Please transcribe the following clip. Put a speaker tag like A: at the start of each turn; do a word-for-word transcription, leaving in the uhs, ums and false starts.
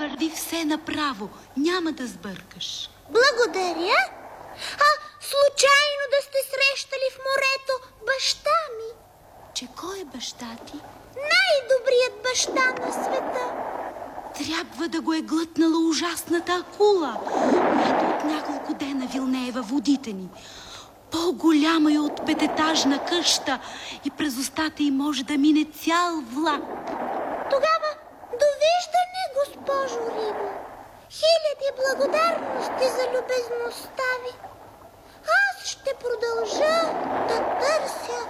A: върви все направо. Няма да сбъркаш.
B: Благодаря. А случайно да сте срещали в морето баща ми?
A: Че кой е баща ти?
B: Най-добрият баща на света.
A: Трябва да го е глътнала ужасната акула, която от няколко дена вилнее във водите ни. По-голяма е от пететажна къща и през устата й може да мине цял влак.
B: Тогава довиждане, госпожо Риба. Хиляди благодарности за любезността ви. Аз ще продължа да търся